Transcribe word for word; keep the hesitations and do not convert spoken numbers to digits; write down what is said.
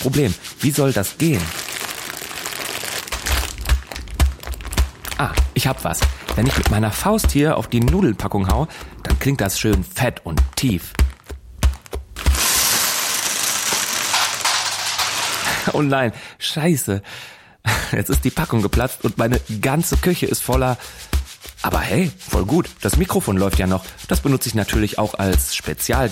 Problem. Wie soll das gehen? Ah, ich hab was. Wenn ich mit meiner Faust hier auf die Nudelpackung hau, dann klingt das schön fett und tief. Oh nein, scheiße. Jetzt ist die Packung geplatzt und meine ganze Küche ist voller... Aber hey, voll gut. Das Mikrofon läuft ja noch. Das benutze ich natürlich auch als Spezial.